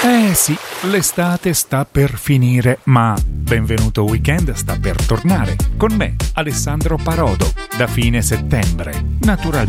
Eh sì, l'estate sta per finire, ma Benvenuto Weekend sta per tornare. Con me, Alessandro Parodo, da fine settembre, naturalmente.